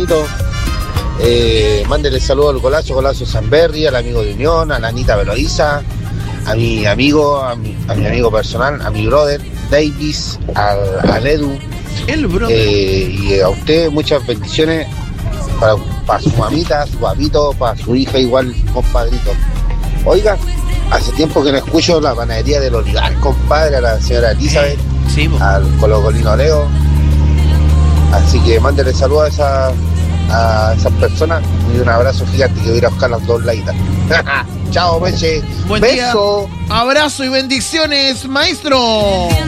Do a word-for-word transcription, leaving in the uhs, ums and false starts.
Carlito. Eh, mándele saludos al Golazo, Golazo Sanberry, al amigo de Unión, a la Anita Veloiza, a mi amigo, a mi, a mi amigo personal, a mi brother Davis, al, al Edu. El brother. Eh, y a usted muchas bendiciones para, para su mamita, su papito, para su hija igual, compadrito. Oiga, hace tiempo que no escucho la panadería del Olivar, compadre, a la señora Elizabeth, sí, al colocolino Leo. Así que mándele saludos a, esa, a esas personas y un abrazo gigante que voy a ir a buscar las dos laitas. Chao, Meche. Buen Beso. día. Abrazo y bendiciones, maestro.